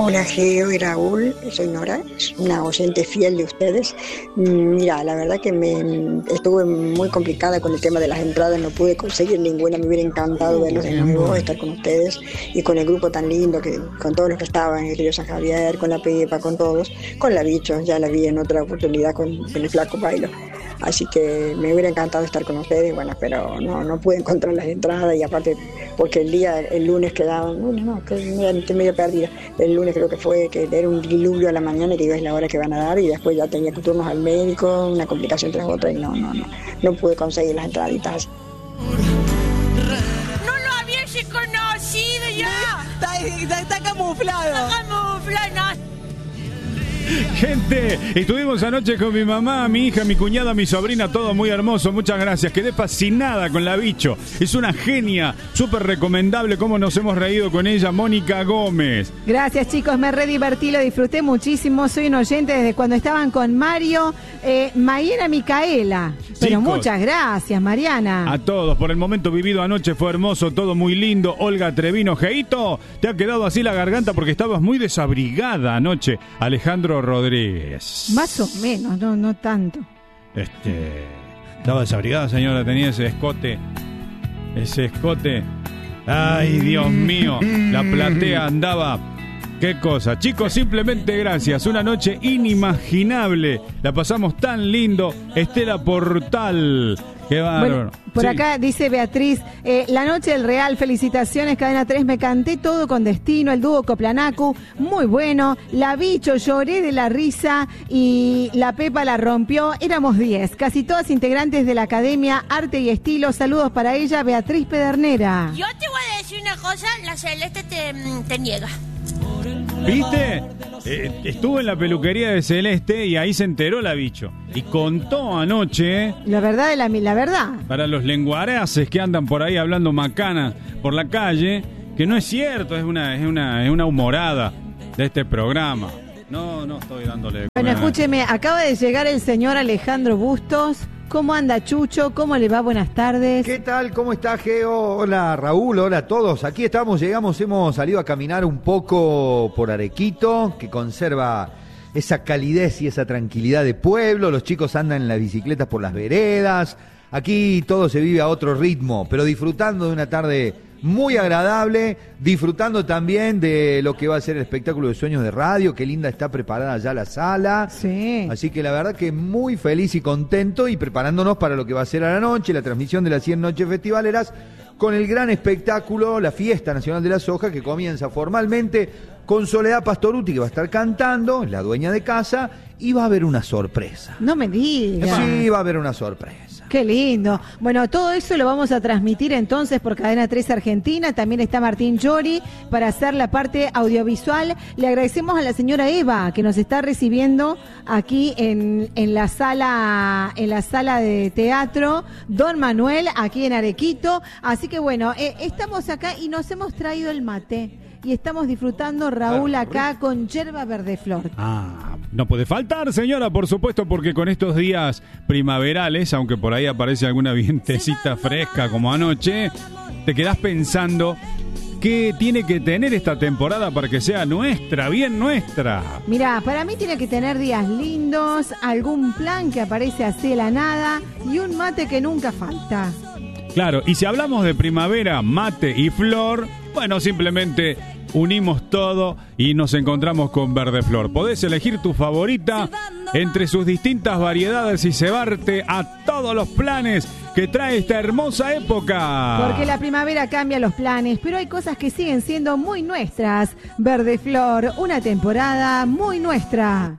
Hola Geo y Raúl, soy Nora, es una oyente fiel de ustedes. Mira, la verdad que estuve muy complicada con el tema de las entradas, no pude conseguir ninguna, me hubiera encantado verlos de nuevo, estar con ustedes y con el grupo tan lindo, con todos los que estaban, el Río San Javier, con la Pepa, con todos, con la Bicho, ya la vi en otra oportunidad con el Flaco Bailo. Así que me hubiera encantado estar con ustedes, bueno, pero no pude encontrar las entradas y aparte porque el lunes quedaban, que medio perdida, el lunes creo que fue, que era un diluvio a la mañana y que es la hora que van a dar y después ya tenía que turnos al médico, una complicación tras otra y no pude conseguir las entraditas. No lo habías conocido ya. Está camuflado. Está camuflado, no. Gente, estuvimos anoche con mi mamá, mi hija, mi cuñada, mi sobrina, todo muy hermoso, muchas gracias. Quedé fascinada con la Bicho, es una genia, súper recomendable, cómo nos hemos reído con ella, Mónica Gómez. Gracias chicos, me re divertí, lo disfruté muchísimo, soy un oyente desde cuando estaban con Mario, Mariana Micaela. Pero Chicos, muchas gracias, Mariana. A todos, por el momento vivido anoche fue hermoso, todo muy lindo. Olga Trevino, Geito, te ha quedado así la garganta porque estabas muy desabrigada anoche. Alejandro Rodríguez. Más o menos, no tanto. Estaba desabrigada, señora, tenía ese escote. Ay, Dios mío, la platea andaba. Qué cosa, chicos, simplemente gracias. Una noche inimaginable. La pasamos tan lindo. Estela Portal. Qué bárbaro. Bueno, por acá dice Beatriz, la noche del Real, felicitaciones, Cadena 3, me canté todo con destino, el dúo Coplanacu, muy bueno, la Bicho, lloré de la risa y la Pepa la rompió, éramos 10, casi todas integrantes de la Academia Arte y Estilo, saludos para ella, Beatriz Pedernera. Yo te voy a decir una cosa, la Celeste te niega. ¿Viste? Estuvo en la peluquería de Celeste y ahí se enteró la Bicho. Y contó anoche... La verdad de la verdad. Para los lenguaraces que andan por ahí hablando macana por la calle, que no es cierto, es una humorada de este programa. No estoy dándole... Bueno, escúcheme, acaba de llegar el señor Alejandro Bustos. ¿Cómo anda Chucho? ¿Cómo le va? Buenas tardes. ¿Qué tal? ¿Cómo está Geo? Hola Raúl, hola a todos. Aquí estamos, hemos salido a caminar un poco por Arequito, que conserva esa calidez y esa tranquilidad de pueblo. Los chicos andan en las bicicletas por las veredas. Aquí todo se vive a otro ritmo, pero disfrutando de una tarde muy agradable, disfrutando también de lo que va a ser el espectáculo de Sueños de Radio, qué linda está preparada ya la sala. Sí. Así que la verdad que muy feliz y contento y preparándonos para lo que va a ser a la noche, la transmisión de las 100 noches festivaleras, con el gran espectáculo, la Fiesta Nacional de la Soja, que comienza formalmente con Soledad Pastoruti, que va a estar cantando, es la dueña de casa, y va a haber una sorpresa. No me digas. Sí, va a haber una sorpresa. Qué lindo. Bueno, todo eso lo vamos a transmitir entonces por Cadena 3 Argentina. También está Martín Llori para hacer la parte audiovisual. Le agradecemos a la señora Eva que nos está recibiendo aquí en la sala de teatro Don Manuel, aquí en Arequito. Así que bueno, estamos acá y nos hemos traído el mate. Y estamos disfrutando, Raúl, acá con yerba verde flor. No puede faltar, señora, por supuesto, porque con estos días primaverales, aunque por ahí aparece alguna vientecita fresca como anoche, te quedás pensando qué tiene que tener esta temporada para que sea nuestra, bien nuestra. Mirá, para mí tiene que tener días lindos, algún plan que aparece así de la nada y un mate que nunca falta. Claro, y si hablamos de primavera, mate y flor, bueno, simplemente unimos todo y nos encontramos con Verde Flor. Podés elegir tu favorita entre sus distintas variedades y cebarte a todos los planes que trae esta hermosa época. Porque la primavera cambia los planes, pero hay cosas que siguen siendo muy nuestras. Verde Flor, una temporada muy nuestra.